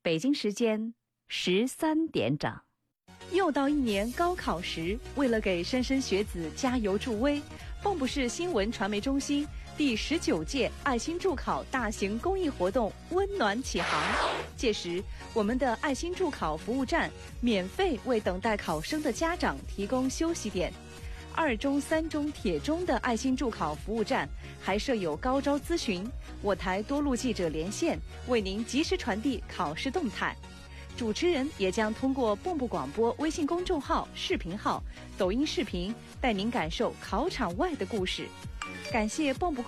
北京时间13点整。 又到一年高考时，为了给莘莘学子加油助威，蚌埠市新闻传媒中心第19届爱心助考大型公益活动温暖启航。届时，我们的爱心助考服务站免费为等待考生的家长提供休息点。2中、3中、铁中的爱心助考服务站还设有高招咨询，我台多路记者连线，为您及时传递考试动态。主持人也将通过蚌埠广播微信公众号、视频号、抖音视频，带您感受考场外的故事。感谢蚌埠